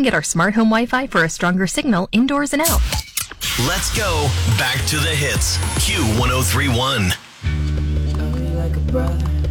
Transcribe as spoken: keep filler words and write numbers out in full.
can get our smart home Wi-Fi for a stronger signal indoors and out. Let's go back to the hits. Q one oh three one. Love you like a brother.